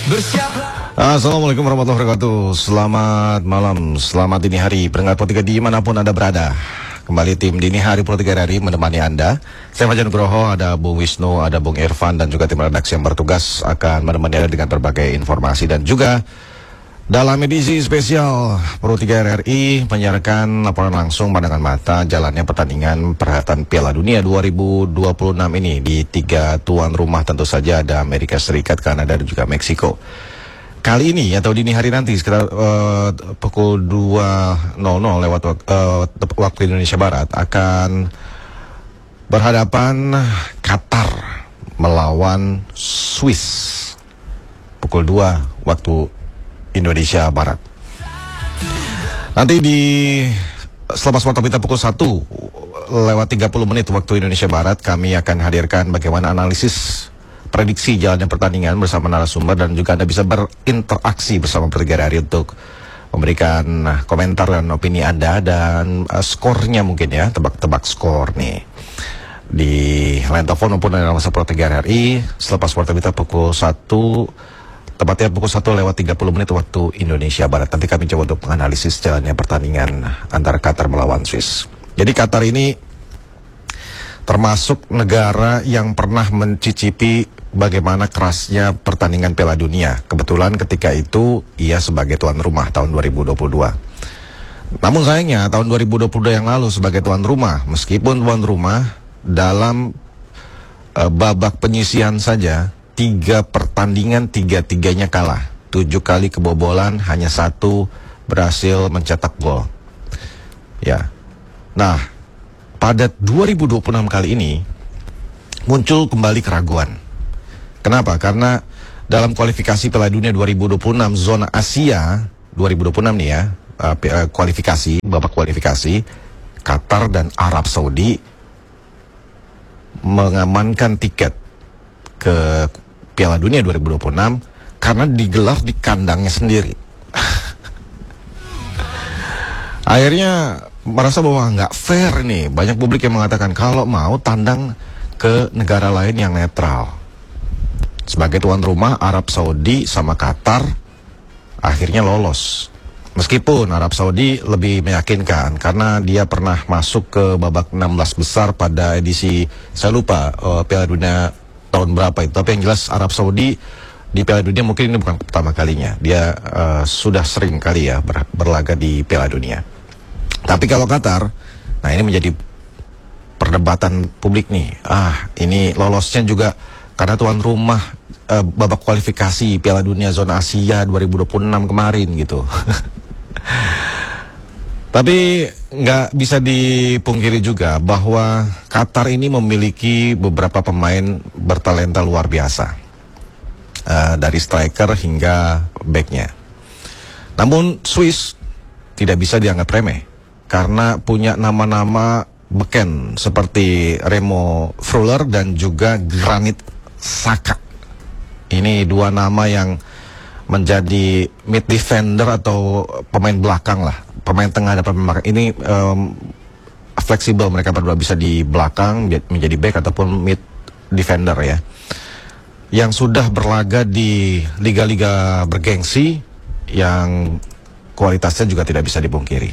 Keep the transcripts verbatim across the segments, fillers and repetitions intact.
Assalamualaikum warahmatullahi wabarakatuh. Selamat malam, selamat dini hari pendengar Pro tiga dimanapun Anda berada. Kembali tim Dini Hari Pro tiga R R I menemani Anda. Saya Fajar Nugroho, ada Bung Wisnu, ada Bung Irfan, dan juga tim redaksi yang bertugas akan menemani Anda dengan berbagai informasi. Dan juga dalam edisi spesial Pro tiga R R I menyiarkan laporan langsung pandangan mata jalannya pertandingan perhelatan Piala Dunia dua ribu dua puluh enam ini di tiga tuan rumah, tentu saja ada Amerika Serikat, Kanada, dan juga Meksiko. Kali ini atau dini hari nanti sekitar uh, pukul dua nol nol lewat uh, waktu Indonesia Barat akan berhadapan Qatar melawan Swiss pukul dua waktu Indonesia Barat. Nanti di selepas waktu kita pukul satu lewat tiga puluh menit waktu Indonesia Barat, kami akan hadirkan bagaimana analisis prediksi jalannya pertandingan bersama narasumber, dan juga Anda bisa berinteraksi bersama Pro tiga R R I untuk memberikan komentar dan opini Anda dan uh, skornya mungkin ya, tebak-tebak skor nih di line telepon maupun dalam masa Pro tiga R R I selepas waktu kita pukul satu, tepatnya pukul satu lewat tiga puluh menit waktu Indonesia Barat. Nanti kami coba untuk menganalisis jalannya pertandingan antara Qatar melawan Swiss. Jadi Qatar ini termasuk negara yang pernah mencicipi bagaimana kerasnya pertandingan Piala Dunia. Kebetulan ketika itu ia sebagai tuan rumah tahun dua ribu dua puluh dua. Namun sayangnya tahun dua ribu dua puluh dua yang lalu sebagai tuan rumah, meskipun tuan rumah, dalam uh, babak penyisihan saja tiga pertandingan tiga-tiganya kalah. Tujuh kali kebobolan, hanya satu berhasil mencetak gol. Ya. Nah, pada dua ribu dua puluh enam kali ini muncul kembali keraguan. Kenapa? Karena dalam kualifikasi Piala Dunia dua ribu dua puluh enam zona Asia dua ribu dua puluh enam nih ya, uh, kualifikasi, babak kualifikasi, Qatar dan Arab Saudi mengamankan tiket ke Piala Dunia dua ribu dua puluh enam karena digelar di kandangnya sendiri. Akhirnya merasa bahwa nggak fair nih. Banyak publik yang mengatakan kalau mau tandang ke negara lain yang netral. Sebagai tuan rumah, Arab Saudi sama Qatar akhirnya lolos. Meskipun Arab Saudi lebih meyakinkan karena dia pernah masuk ke babak enam belas besar pada edisi, saya lupa uh, Piala Dunia tahun berapa itu. Tapi yang jelas Arab Saudi di Piala Dunia mungkin ini bukan pertama kalinya. Dia uh, sudah sering kali ya ber berlaga di Piala Dunia. Tapi kalau Qatar, nah ini menjadi perdebatan publik nih. Ah, ini lolosnya juga karena tuan rumah uh, babak kualifikasi Piala Dunia zona Asia dua ribu dua puluh enam kemarin gitu. Tapi nggak bisa dipungkiri juga bahwa Qatar ini memiliki beberapa pemain bertalenta luar biasa, uh, dari striker hingga backnya. Namun Swiss tidak bisa dianggap remeh karena punya nama-nama beken seperti Remo Freuler dan juga Granit Xhaka. Ini dua nama yang menjadi mid defender atau pemain belakang lah, pemain tengah dan pemain belakang. Ini um, fleksibel, mereka berdua bisa di belakang menjadi back ataupun mid defender ya, yang sudah berlaga di liga-liga bergengsi yang kualitasnya juga tidak bisa dipungkiri.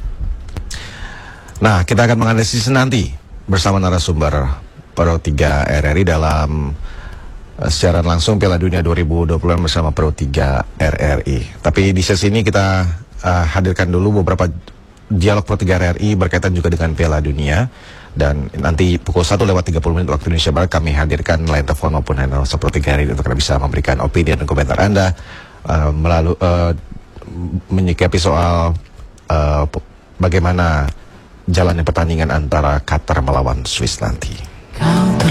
Nah, kita akan menganalisis nanti bersama narasumber Pro tiga R R I dalam uh, siaran langsung Piala Dunia dua ribu dua puluh bersama Pro tiga R R I. Tapi di sesi ini kita uh, hadirkan dulu beberapa dialog Pro tiga R R I berkaitan juga dengan Piala Dunia. Dan nanti pukul satu lewat tiga puluh menit waktu Indonesia Barat kami hadirkan line telepon maupun handle Pro tiga R R I untuk Anda bisa memberikan opini dan komentar Anda uh, melalui uh, menyikapi soal uh, bagaimana jalannya pertandingan antara Qatar melawan Swiss nanti.